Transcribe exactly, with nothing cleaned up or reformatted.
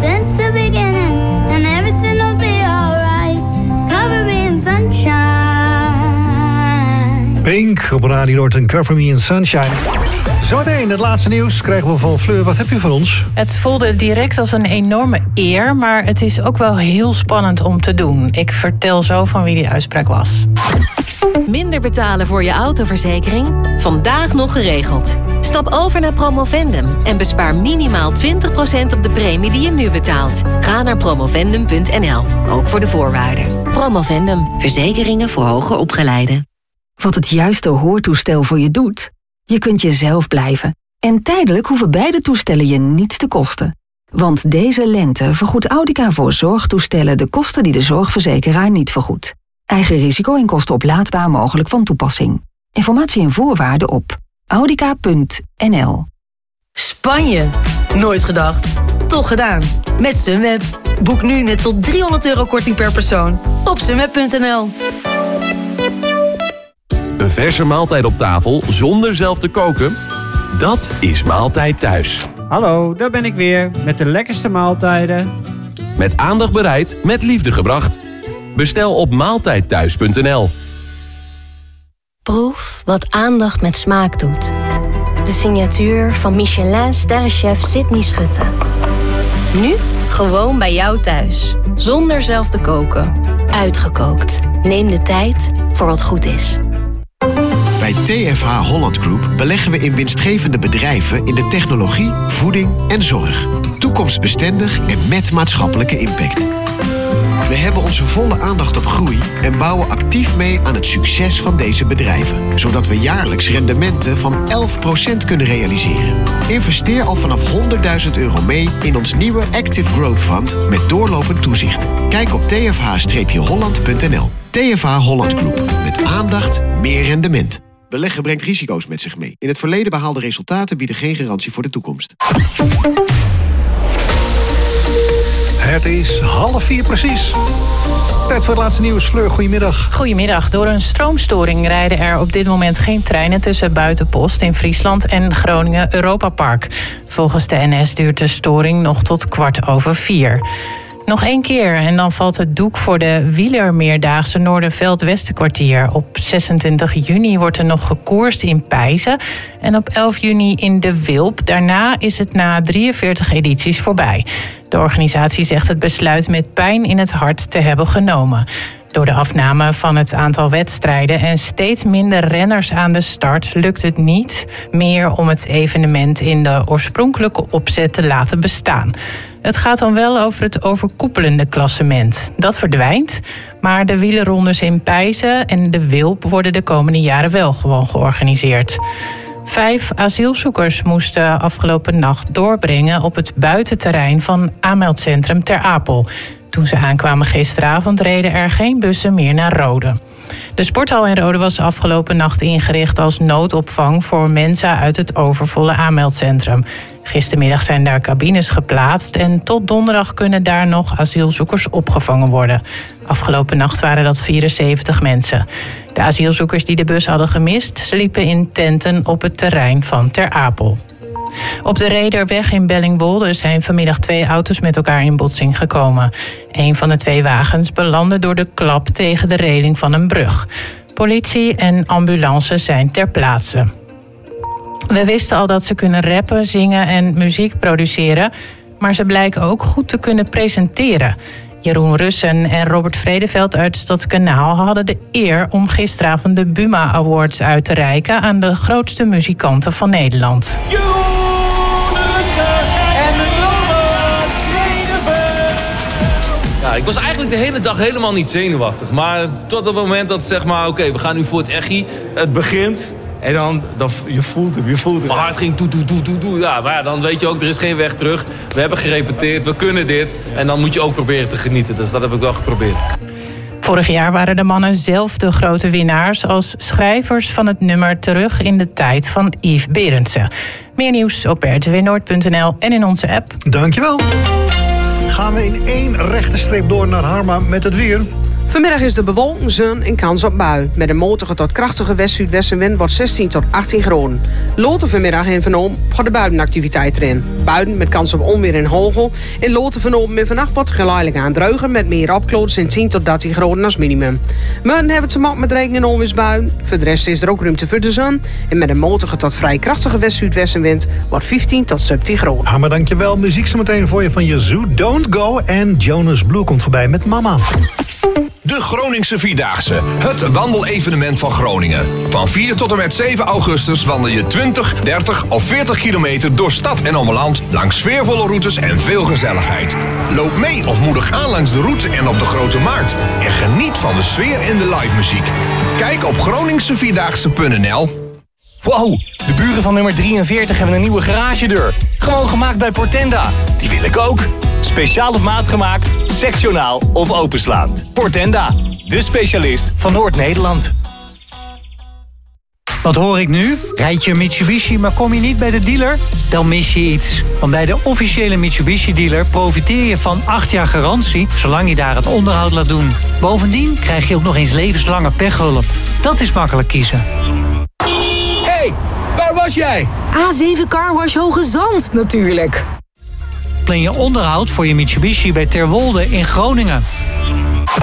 since the beginning, and everything will be alright. Cover me in sunshine. Pink op Radio Noord en Cover Me in Sunshine. Zometeen het laatste nieuws krijgen we van Fleur. Wat heb je voor ons? Het voelde direct als een enorme eer, maar het is ook wel heel spannend om te doen. Ik vertel zo van wie die uitspraak was. Minder betalen voor je autoverzekering? Vandaag nog geregeld. Stap over naar Promovendum en bespaar minimaal twintig procent op de premie die je nu betaalt. Ga naar promovendum punt n l, ook voor de voorwaarden. Promovendum, verzekeringen voor hoger opgeleiden. Wat het juiste hoortoestel voor je doet? Je kunt jezelf blijven. En tijdelijk hoeven beide toestellen je niets te kosten. Want deze lente vergoedt Audica voor zorgtoestellen de kosten die de zorgverzekeraar niet vergoedt. Eigen risico en kosten oplaadbaar mogelijk van toepassing. Informatie en voorwaarden op audica punt n l. Spanje? Nooit gedacht. Toch gedaan. Met Sunweb. Boek nu net tot driehonderd euro korting per persoon op sunweb punt n l. Een verse maaltijd op tafel zonder zelf te koken? Dat is Maaltijd Thuis. Hallo, daar ben ik weer met de lekkerste maaltijden. Met aandacht bereid, met liefde gebracht. Bestel op maaltijd thuis punt n l. Proef wat aandacht met smaak doet. De signatuur van Michelin-sterrenchef Sydney Schutte. Nu gewoon bij jou thuis. Zonder zelf te koken. Uitgekookt. Neem de tijd voor wat goed is. Bij T F H Holland Group beleggen we in winstgevende bedrijven in de technologie, voeding en zorg. Toekomstbestendig en met maatschappelijke impact. We hebben onze volle aandacht op groei en bouwen actief mee aan het succes van deze bedrijven. Zodat we jaarlijks rendementen van elf procent kunnen realiseren. Investeer al vanaf honderdduizend euro mee in ons nieuwe Active Growth Fund met doorlopend toezicht. Kijk op t f h holland punt n l. T F H Holland Group. Met aandacht, meer rendement. Beleggen brengt risico's met zich mee. In het verleden behaalde resultaten bieden geen garantie voor de toekomst. Het is half vier precies. Tijd voor het laatste nieuws. Fleur, goedemiddag. Goedemiddag. Door een stroomstoring rijden er op dit moment geen treinen tussen Buitenpost in Friesland en Groningen Europa Park. Volgens de N S duurt de storing nog tot kwart over vier. Nog één keer en dan valt het doek voor de wielermeerdaagse Noorderveld-Westerkwartier. Op zesentwintig juni wordt er nog gekoerst in Pijzen en op elf juni in De Wilp. Daarna is het na drieënveertig edities voorbij. De organisatie zegt het besluit met pijn in het hart te hebben genomen. Door de afname van het aantal wedstrijden en steeds minder renners aan de start lukt het niet meer om het evenement in de oorspronkelijke opzet te laten bestaan. Het gaat dan wel over het overkoepelende klassement. Dat verdwijnt, maar de wielerrondes in Pijzen en De Wilp worden de komende jaren wel gewoon georganiseerd. Vijf asielzoekers moesten afgelopen nacht doorbrengen op het buitenterrein van aanmeldcentrum Ter Apel. Toen ze aankwamen gisteravond reden er geen bussen meer naar Rode. De sporthal in Rode was afgelopen nacht ingericht als noodopvang voor mensen uit het overvolle aanmeldcentrum. Gistermiddag zijn daar cabines geplaatst en tot donderdag kunnen daar nog asielzoekers opgevangen worden. Afgelopen nacht waren dat vierenzeventig mensen. De asielzoekers die de bus hadden gemist sliepen in tenten op het terrein van Ter Apel. Op de Rederweg in Bellingwolde zijn vanmiddag twee auto's met elkaar in botsing gekomen. Een van de twee wagens belandde door de klap tegen de reling van een brug. Politie en ambulance zijn ter plaatse. We wisten al dat ze kunnen rappen, zingen en muziek produceren, maar ze blijken ook goed te kunnen presenteren. Jeroen Russen en Robert Vredeveld uit Stadskanaal hadden de eer om gisteravond de Buma Awards uit te reiken aan de grootste muzikanten van Nederland. Ja, ik was eigenlijk de hele dag helemaal niet zenuwachtig. Maar tot het moment dat zeg maar, oké, okay, we gaan nu voor het echi. Het begint. En dan, dan, je voelt hem, je voelt hem. Mijn hart ging toe, toe, toe, toe, toe. Ja, maar ja, dan weet je ook, er is geen weg terug. We hebben gerepeteerd, we kunnen dit. En dan moet je ook proberen te genieten. Dus dat heb ik wel geprobeerd. Vorig jaar waren de mannen zelf de grote winnaars als schrijvers van het nummer Terug in de Tijd van Yves Berendsen. Meer nieuws op r t w noord punt n l en in onze app. Dankjewel. Gaan we in één rechte streep door naar Harma met het weer. Vanmiddag is de bewolking, zon en kans op bui. Met een matige tot krachtige west-zuidwestenwind wordt zestien tot achttien graden. Loten vanmiddag in Van Oom gaat de buitenactiviteit erin. Buiten met kans op onweer en hagel. In Loten van Oom en vannacht wordt geleidelijk aan dreugen met meer opkloot en tien tot dertien graden als minimum. Morgen hebben ze mak met regen en onweersbuien. Voor de rest is er ook ruimte voor de zon. En met een matige tot vrij krachtige west-zuidwestenwind wordt vijftien tot zeventien graden. Ah, maar dankjewel. Muziek zometeen voor je van Yazoo, Don't Go. En Jonas Blue komt voorbij met Mama. De Groningse Vierdaagse, het wandelevenement van Groningen. Van vier tot en met zeven augustus wandel je twintig, dertig of veertig kilometer door stad en omland langs sfeervolle routes en veel gezelligheid. Loop mee of moedig aan langs de route en op de Grote Markt. En geniet van de sfeer en de live muziek. Kijk op groningse vierdaagse punt n l. Wow, de buren van nummer drieënveertig hebben een nieuwe garagedeur. Gewoon gemaakt bij Portenda. Die wil ik ook. Speciaal op maat gemaakt, sectionaal of openslaand. Portenda, de specialist van Noord-Nederland. Wat hoor ik nu? Rijd je een Mitsubishi, maar kom je niet bij de dealer? Dan mis je iets. Want bij de officiële Mitsubishi-dealer profiteer je van acht jaar garantie, zolang je daar het onderhoud laat doen. Bovendien krijg je ook nog eens levenslange pechhulp. Dat is makkelijk kiezen. Hey, waar was jij? A zeven Carwash Hoge Zand, natuurlijk. Plan je onderhoud voor je Mitsubishi bij Terwolde in Groningen.